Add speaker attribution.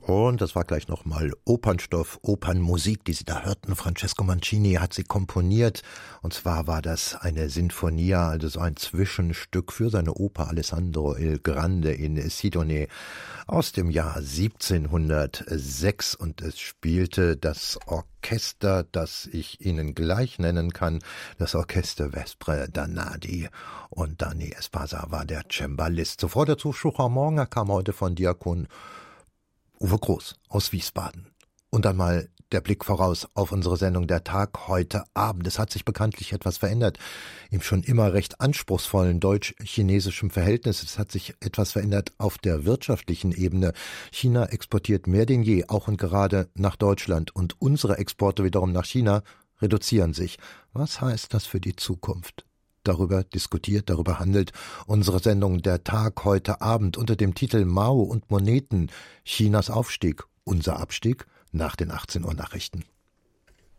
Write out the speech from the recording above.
Speaker 1: Und das war gleich nochmal Opernstoff, Opernmusik, die Sie da hörten. Francesco Mancini hat sie komponiert. Und zwar war das eine Sinfonia, also so ein Zwischenstück für seine Oper Alessandro il Grande in Sidone aus dem Jahr 1706. Und es spielte das Orchester, das ich Ihnen gleich nennen kann, das Orchester Vespre Danadi. Und Dani Espasa war der Cembalist. Zuvor der Zuspruch am Morgen, er kam heute von Diakon Uwe Groß aus Wiesbaden. Und einmal der Blick voraus auf unsere Sendung Der Tag heute Abend. Es hat sich bekanntlich etwas verändert im schon immer recht anspruchsvollen deutsch-chinesischen Verhältnis. Es hat sich etwas verändert auf der wirtschaftlichen Ebene. China exportiert mehr denn je, auch und gerade nach Deutschland. Und unsere Exporte wiederum nach China reduzieren sich. Was heißt das für die Zukunft? Darüber diskutiert, darüber handelt unsere Sendung Der Tag heute Abend unter dem Titel Mao und Moneten, Chinas Aufstieg, unser Abstieg nach den 18 Uhr Nachrichten.